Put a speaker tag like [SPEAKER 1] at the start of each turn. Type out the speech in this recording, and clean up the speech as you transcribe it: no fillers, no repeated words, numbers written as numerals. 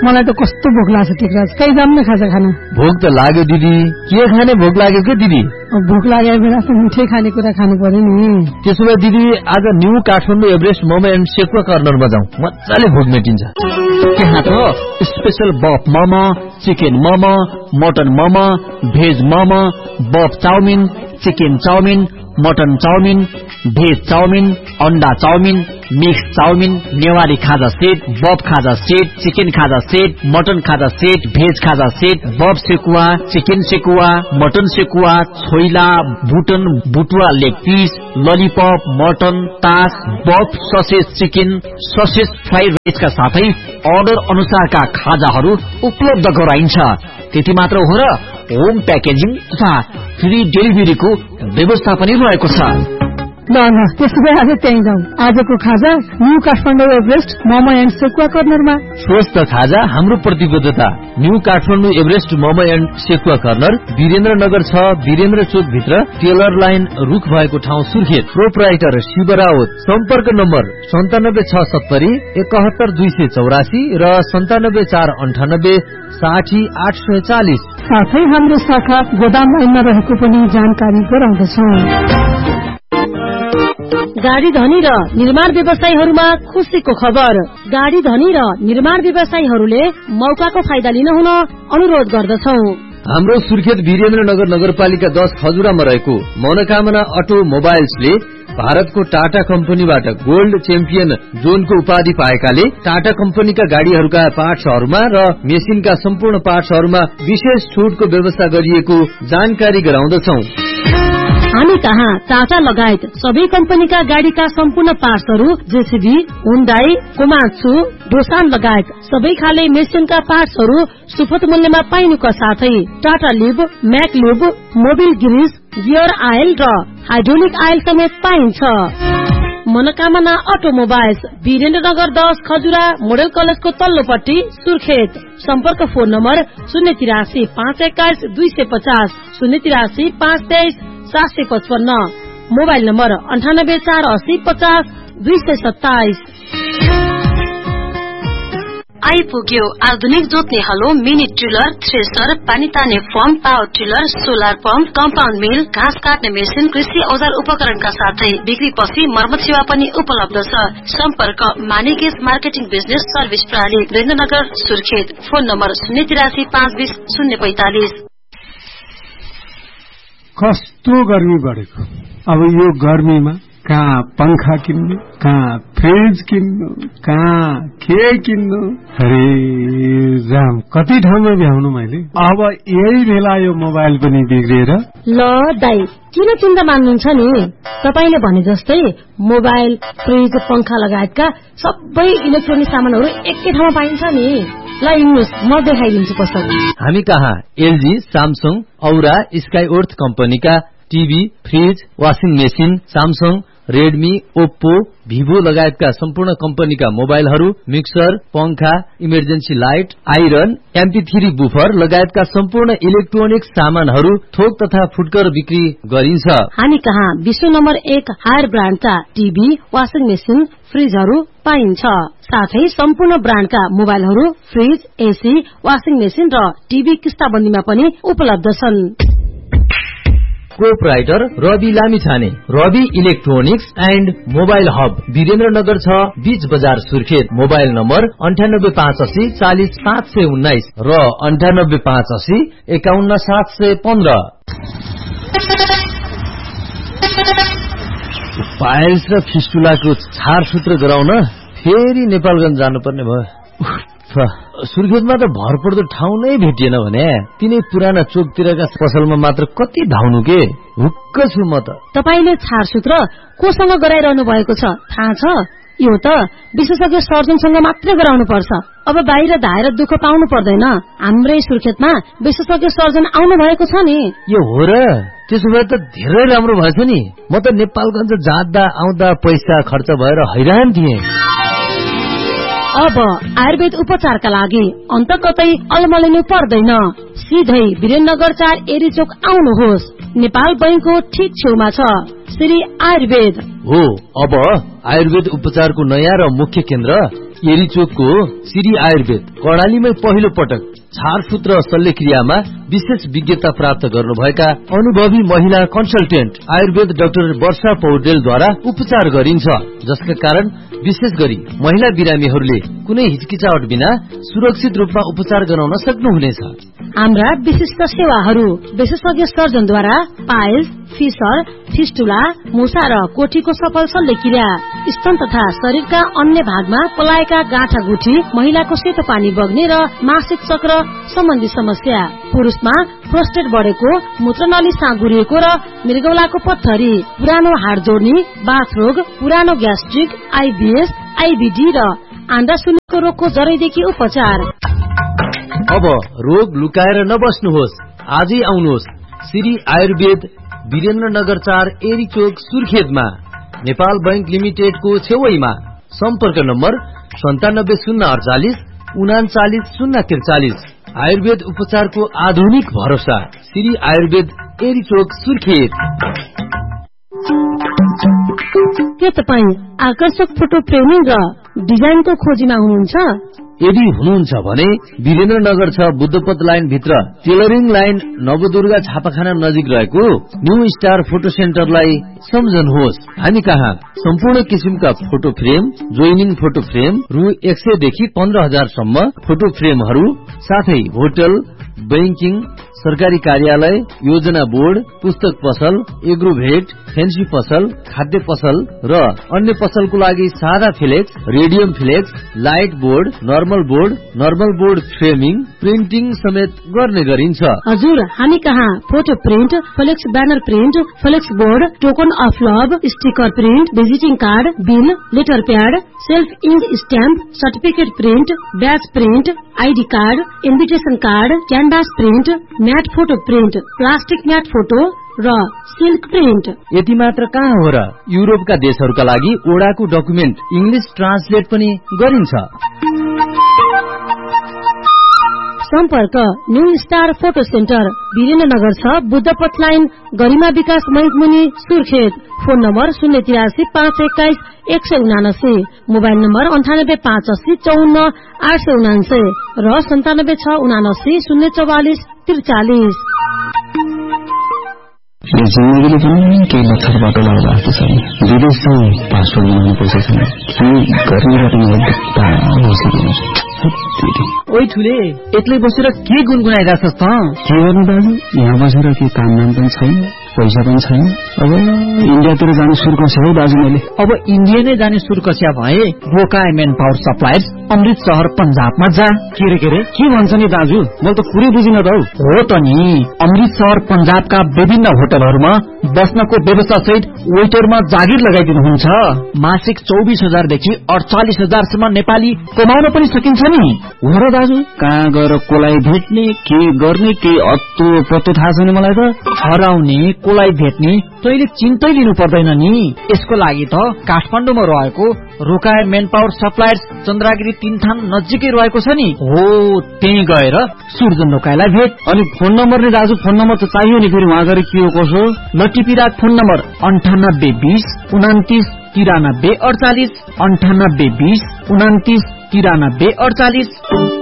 [SPEAKER 1] मलाई त कस्तो भोक लाग्छ टिकराज, कहीँ जाम न खाजा खान।
[SPEAKER 2] भोक त लाग्यो दिदी, के खाने भोक लाग्यो के दिदी?
[SPEAKER 1] भोक लागेको बेला त मिठै खानेकुरा खानु पर्यो नि।
[SPEAKER 2] त्यसो भए दिदी आज new Kathmandu Everest momo and sekuwa कर्नरमा जाउँ, मजाले भोक मेटिन्छ।
[SPEAKER 3] त्यहाँ त स्पेशल बफ momo, chicken momo, mutton momo, veg momo, बफ chowmein, chicken chowmein, mutton chowmein, veg chowmein, अन्डा चाउमिन, मिक्स चाउमिन, नेवारी खाजा सेट, बफ खाजा सेट, चिकन खाजा सेट, मटन खाजा सेट, भेज खाजा सेट, बफ sekuwa, chicken sekuwa, mutton sekuwa, choila, बुटन बुटुवा leg piece, lollipop, mutton, तास, बफ ससेज चिकन, ससेज फ्राइड राइसका साथै order अनुसारका खाजाहरू उपलब्ध गराइन्छ। त्यति मात्र हो र होम प्याकेजिङ तथा फ्री डेलिभरीको व्यवस्था पनि रहेको छ।
[SPEAKER 1] ल त्यसो भए आज त्यहीँ जाउँ। आजको खाजा new Kathmandu Everest momo and sekuwa कर्नरमा।
[SPEAKER 2] स्वस्थ खाजा हाम्रो प्रतिबद्धता। New Kathmandu Everest momo and sekuwa corner Birendranagar 6, Birendra चोक भित्र, टेलर लाइन रुख भएको ठाउँ सुर्खेत। प्रोप्राइटर शिव राउत। सम्पर्क नम्बर 97670 71284 र 97498 60840।
[SPEAKER 1] साथै हाम्रो शाखा गोदाम लाइनमा रहेको पनि जानकारी गराउँदछौँ। गाडी धनी र निर्माण व्यवसायीहरूमा खुसीको खबर। गाडी धनी र निर्माण व्यवसायीहरूले मौकाको फाइदा लिन हुन अनुरोध गर्दछौ।
[SPEAKER 2] हाम्रो सुर्खेत वीरेन्द्रनगर नगरपालिका 10 खजुरामा रहेको मनोकामना अटो मोबाइल्सले भारतको टाटा कम्पनीबाट गोल्ड च्याम्पियन जोनको उपाधि पाएकाले टाटा कम्पनीका गाड़ीहरूका पार्ट्सहरूमा र मेसिनका सम्पूर्ण पार्ट्सहरूमा विशेष छुटको व्यवस्था गरिएको जानकारी गराउँदछौ।
[SPEAKER 1] हामी कहाँ टाटा लगायत सबै कम्पनीका गाड़ीका सम्पूर्ण पार्ट्सहरू जेसीबी, हुन्डाई, कोमात्सु, डोसान लगायत सबै खाले मेसिनका पार्ट्सहरू सुपथ मूल्यमा पाइनुका साथै टाटा लिब, म्याक लिब, मोबिल ग्रिस, गियर आयल र हाइड्रोलिक आयल समेत पाइन्छ। मनोकामना अटोमोबाइल्स वीरेन्द्रनगर 10 खजुरा मोडेल कलेजको तल्लोपट्टि सुर्खेत। सम्पर्क फोन नम्बर 083 521 250 083 523 755, मोबाइल नम्बर 98 480 50 227। आइपुग्यो आधुनिक जोत्ने हलो, मिनी ट्रिलर, थ्रेसर, पानी तान्ने form, power ट्रिलर, solar pump, compound मिल, घाँस काट्ने मेसिन, कृषि औजार उपकरणका साथै बिक्री पछि मर्मत सेवा पनि उपलब्ध छ। सम्पर्क मानिकेस मार्केटिङ बिजनेस सर्भिस प्रणाली वीरेन्द्रनगर सुर्खेत। Phone number 083 520 045।
[SPEAKER 4] कस्तो गर्मी बढेको। अब यो गर्मीमा कहाँ पंखा किन्नु, कहाँ फ्रिज किन्नु, कहाँ के किन्नु, अरे राम कति ठाउँमा भ्याउनु मैले। अब यही बेला यो मोबाइल पनि बिग्रिएर।
[SPEAKER 1] ल दाइ किन चिन्ता मान्नुहुन्छ नि, तपाईले भने जस्तै मोबाइल, फ्रिज, पंखा लगायतका सबै इलेक्ट्रोनिक सामानहरू एकै ठाउँमा पाइन्छ नि। ल इन्नुहोस् म देखाइदिन्छु पसल।
[SPEAKER 2] हामी कहाँ एलजी, स्यामसङ, औरा, स्काई अर्थ कम्पनीका TV, fridge, washing machine, Samsung, Redmi, Oppo, Vivo लगायतका सम्पूर्ण कम्पनीका मोबाइलहरू, मिक्सर, पंखा, emergency light, iron, MP3 buffer लगायतका सम्पूर्ण इलेक्ट्रोनिक सामानहरू थोक तथा फुटकर बिक्री गरिन्छ।
[SPEAKER 1] हामी कहाँ विश्व number 1 higher ब्रान्डका TV, washing machine, फ्रिजहरू पाइन्छ। साथै सम्पूर्ण ब्रान्डका मोबाइलहरू, फ्रिज, एसी, वाशिङ मेसिन र टिभी किस्ताबन्दीमा पनि उपलब्ध छन्।
[SPEAKER 2] Proprietor Rabi Lamichhane, Rabi electronics and mobile hub Birendranagar 6 बीच बजार सुर्खेत। मोबाइल नम्बर 9858 40 519 र 9858 51 715। पाइल्स र फिस्टुलाको छारसूत्र गराउन फेरि नेपालगञ्ज जानुपर्ने भयो। सुर्खेतमा त भरपर्दो ठाउँ नै भेटिएन भने तिनै पुराना चोकतिरका पसलमा मात्र कति धाउनु के। हुक्क छु म त। तपाईले छारसूत्र कोसँग गराइरहनु भएको छ थाहा छ? यो त विशेषज्ञ सर्जनसँग मात्र गराउनु पर्छ। अब बाहिर धाएर दुःख पाउनु पर्दैन। हाम्रै सुर्खेतमा विशेषज्ञ सर्जन आउनु भएको छ नि। यो हो र? त्यसो भए त धेरै राम्रो भएछ नि। म त नेपालगञ्ज जाँदा आउँदा पैसा खर्च भएर हैरान थिएँ। अब आयुर्वेद उपचारका लागि अन्त कतै अलमलिनु पर्दैन। सिधै वीरेन्द्रनगर 4 एरिचोक आउनुहोस्। नेपाल बैंकको ठीक छेउमा छ श्री आयुर्वेद हो। अब आयुर्वेद उपचारको नयाँ र मुख्य केन्द्र एरीचोकको श्री आयुर्वेद कर्णालीमै पहिलो पटक छारसूत्र शल्यक्रियामा विशेष विज्ञता प्राप्त गर्नुभएका अनुभवी महिला कन्सल्टेन्ट आयुर्वेद डाक्टर वर्षा पौडेलद्वारा उपचार गरिन्छ, जसका कारण विशेष गरी महिला बिरामीहरूले कुनै हिचकिचाहट बिना सुरक्षित रूपमा उपचार गराउन सक्नुहुनेछ।
[SPEAKER 1] हाम्रा विशिष्ट सेवाहरू विशेषज्ञ सर्जनद्वारा पाइल्स, फिसर, फिस्टुला, मुसा र कोठीको सफल शल्यक्रिया, स्तन तथा शरीरका अन्य भागमा पलाएका गाँठागुठी, महिलाको सेतो पानी बग्ने र मासिक चक्र सम्बन्धी समस्या, पुरुषमा प्रोस्टेट बढेको, मूत्रनली साँगुरिएको र मृगौलाको पत्थरी, पुरानो हाड जोड्ने, बाथरोग, पुरानो ग्यास्ट्रिक, आइबिएस, आइबिडी र आण्डा सुन्नेको रोगको जरैदेखि उपचार।
[SPEAKER 2] अब रोग लुकाएर नबस्नुहोस्, आजै आउनुहोस् श्री आयुर्वेद वीरेन्द्रनगर 4 एरीचोक सुर्खेतमा, नेपाल बैंक लिमिटेडको छेउमा। सम्पर्क नम्बर 9708 39043। आयुर्वेद उपचारको आधुनिक भरोसा श्री आयुर्वेद एरीचोक सुर्खेत।
[SPEAKER 1] के तपाईँ आकर्षक फोटो फ्रेमिङ र डिजाइनको खोजीमा हुनुहुन्छ?
[SPEAKER 2] यदि हुनुहुन्छ भने वीरेन्द्रनगर 6 बुद्धपथ लाइन भित्र टेलरिङ लाइन नवदुर्गा छापाखाना नजिक रहेको न्यू स्टार फोटो सेन्टरलाई सम्झनुहोस्। हामी कहाँ सम्पूर्ण किसिमका photo frame, joining photo frame रु 100 देखि 15,000 सम्म फोटो फ्रेमहरू, साथै होटल, बैंकिङ, सरकारी कार्यालय, योजना बोर्ड, पुस्तक पसल, एग्रोभेट, फेन्सी पसल, खाद्य पसल र अन्य पसलको लागि सादा flex, radium flex, light board, normal board framing, printing समेत गर्ने गरिन्छ।
[SPEAKER 1] हजुर, हामी कहाँ photo print, flex banner print, flex board, token of love, sticker print, visiting card, bill, letter pad, self ink stamp, certificate print, ब्याज print, ID card, invitation card, canvas print, mat photo print, plastic mat photo र silk print.
[SPEAKER 2] यति मात्र कहाँ हो र, युरोपका देशहरूका लागि ओडाको document English translate पनि गरिन्छ।
[SPEAKER 1] सम्पर्क new star photo centre, Birendranagar 6 बुद्धपथ line, गरिमा विकास मैकमुनि, Surkhet. Phone number 083 521 179, mobile number 98 580 54 879 र 97 679 044 43।
[SPEAKER 5] यो जिन्दगीले पनि केही लक्षण बाटो लाग्दा जस्तो छ। विदेशमै पासपोर्ट बनाउनु पर्छ छैन, के गर्ने
[SPEAKER 3] ओइ ठुले, एक्लै बसेर के गुनगुनाइरहेछस् त?
[SPEAKER 5] के गर्नु दाजु, यहाँ बसेर के काम नाम पनि छैन, पैसा पनि छैन। अब इन्डियातिर जाने सुर कस्या हो दाजु मैले।
[SPEAKER 3] अब इन्डिया नै जाने सुर कस्या भए रोकाए मेन पावर सप्लायर्स अमृत शहर पंजाबमा जा।
[SPEAKER 5] के भन्छ नि दाजु, मैले त पुरै बुझिन त।
[SPEAKER 3] हो त नि, अमृत शहर पंजाबका विभिन्न होटलहरूमा बस्नको व्यवस्था सहित वेटरमा जागिर लगाइदिनुहुन्छ। मासिक 24,000 देखि 48,000 सम्म नेपाली कमाउन पनि सकिन्छ नि।
[SPEAKER 5] हो र दाजु, कहाँ गएर कोलाई भेट्ने, के गर्ने, के अत्तो पत्तो थाहा छैन मलाई त।
[SPEAKER 3] हराउने, कोलाई भेट्ने तैले चिन्तै लिनु पर्दैन नि। यसको लागि त काठमाडौँमा रहेको रोकाए मेन पावर सप्लायर्स चन्द्रागिरी 3 थान नजिकै रहेको छ नि। हो, त्यही गएर सूर्य नोकाइलाई भेट।
[SPEAKER 5] अनि फोन नम्बर नि दाजु, फोन नम्बर त चाहियो नि, फेरि वहाँ गएर के हो कसो।
[SPEAKER 3] लटिपिरा फोन नम्बर 98 20 29 93 48, 98 20 29 93 48।